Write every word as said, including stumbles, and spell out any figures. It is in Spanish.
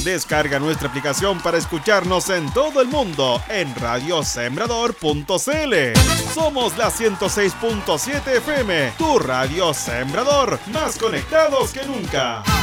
Descarga nuestra aplicación para escucharnos en todo el mundo en radio sembrador punto c l. Somos la ciento seis punto siete F M, tu radio Sembrador, más conectados que nunca.